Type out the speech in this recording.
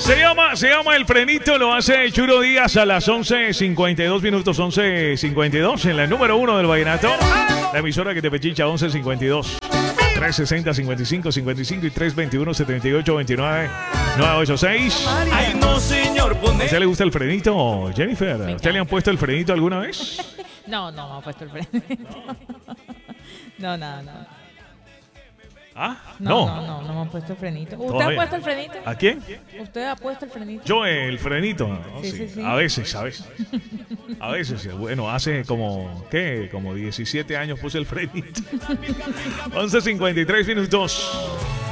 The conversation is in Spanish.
Se llama El Frenito, lo hace Churo Díaz a las 11:52 minutos, 11:52 en la número 1 del vallenato. La emisora que te pechicha, 11:52. 360-55-55 y 321-7829-986. Ay, no, señor. ¿A usted le gusta el frenito, Jennifer? ¿A usted le han puesto el frenito alguna vez? No, no me ha puesto el frenito. No. ¿Ah? No me han puesto el frenito. ¿Usted Todavía. ha puesto el frenito? ¿A quién? ¿Usted ha puesto el frenito? Yo el frenito. ¿No? Sí. A veces. A veces. Bueno, hace como 17 años puse el frenito. 11:53 minutos.